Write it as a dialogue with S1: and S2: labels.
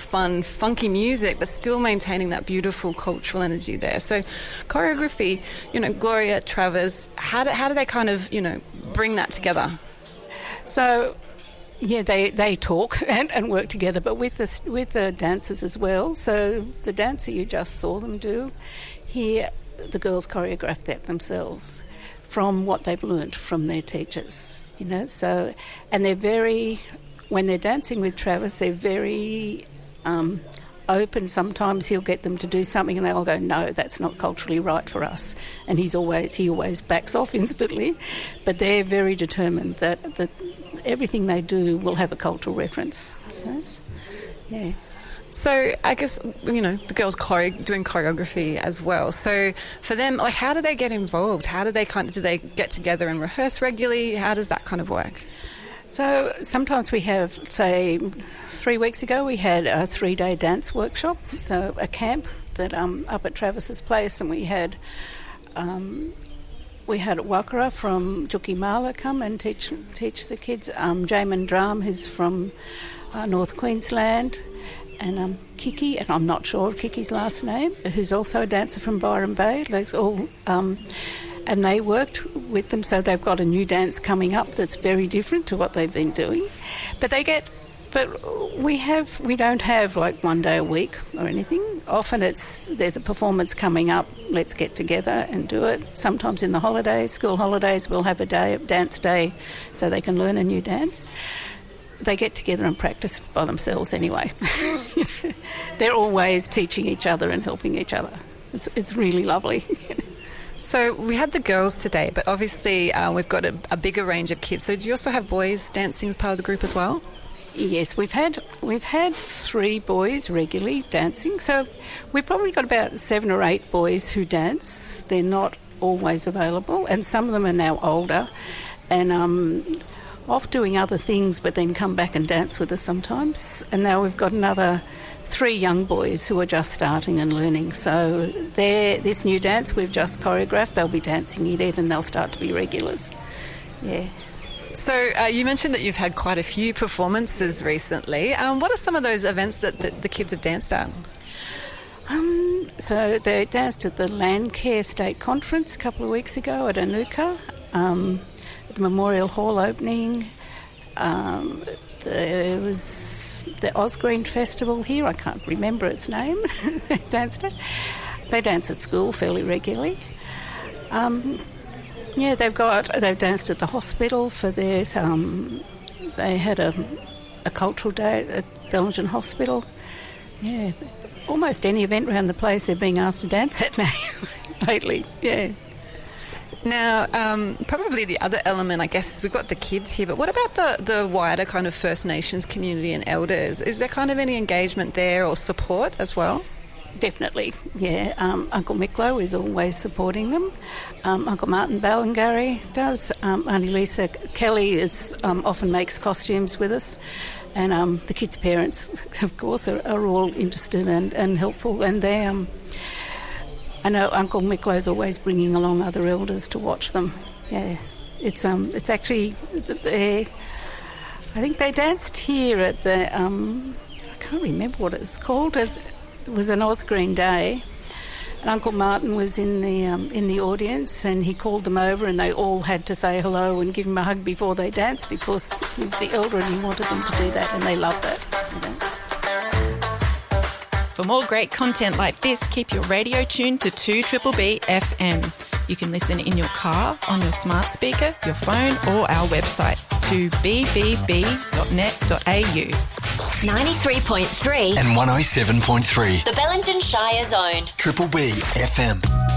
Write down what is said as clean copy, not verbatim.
S1: fun, funky music, but still maintaining that beautiful cultural energy there. So choreography, Gloria, Travers, how do they kind of, bring that together?
S2: So, yeah, they talk and work together, but with the dancers as well. So the dancer you just saw them do, here the girls choreograph that themselves from what they've learnt from their teachers, So, and when they're dancing with Travis, they're very open. Sometimes he'll get them to do something and they'll go, no, that's not culturally right for us. And he always backs off instantly. But they're very determined that everything they do will have a cultural reference, I suppose. Yeah.
S1: So I guess, the girls doing choreography as well. So for them, how do they get involved? How do they do they get together and rehearse regularly? How does that kind of work?
S2: So sometimes we have, say, 3 weeks ago we had a 3-day dance workshop, so a camp that up at Travis's place, and we had Wakara from Jukimala come and teach the kids. Jamin Dram, who's from North Queensland, and Kiki, and I'm not sure of Kiki's last name, who's also a dancer from Byron Bay. Those all, and they worked with them, so they've got a new dance coming up that's very different to what they've been doing. But we don't have like 1 day a week or anything. Often there's a performance coming up, let's get together and do it. Sometimes in the holidays, school holidays, we'll have a dance day so they can learn a new dance. They get together and practice by themselves anyway. They're always teaching each other and helping each other. It's really lovely.
S1: So we had the girls today, but obviously we've got a bigger range of kids. So do you also have boys dancing as part of the group as well?
S2: Yes, we've had 3 boys regularly dancing. So we've probably got about 7 or 8 boys who dance. They're not always available, and some of them are now older and off doing other things, but then come back and dance with us sometimes. And now we've got another 3 young boys who are just starting and learning. So this new dance we've just choreographed, they'll be dancing it and they'll start to be regulars. Yeah.
S1: So you mentioned that you've had quite a few performances recently. What are some of those events that the kids have danced at?
S2: So they danced at the Landcare State Conference a couple of weeks ago at Anuka, at the Memorial Hall opening. There was the Osgreen Festival here. I can't remember its name. They danced at. They dance at school fairly regularly. They've danced at the hospital for theirs. They had a cultural day at Bellingen Hospital. Yeah, almost any event around the place they're being asked to dance at now lately. Yeah.
S1: Now, probably the other element, I guess, is we've got the kids here, but what about the wider kind of First Nations community and elders? Is there kind of any engagement there or support as well?
S2: Definitely, yeah. Uncle Miklo is always supporting them. Uncle Martin Ballingarry does. Auntie Lisa Kelly often makes costumes with us. And the kids' parents, of course, are all interested and helpful. And they, I know Uncle Miklo's always bringing along other elders to watch them. Yeah, it's actually, I think they danced here at the, I can't remember what it's called. It was an Osgreen Day, and Uncle Martin was in the audience, and he called them over, and they all had to say hello and give him a hug before they danced because he's the elder and he wanted them to do that, and they loved that.
S3: For more great content like this, keep your radio tuned to 2BBB FM. You can listen in your car, on your smart speaker, your phone, or our website, 2bbb.net.au.
S4: 93.3
S5: and 107.3.
S4: The Bellingen Shire Zone.
S5: Triple B FM.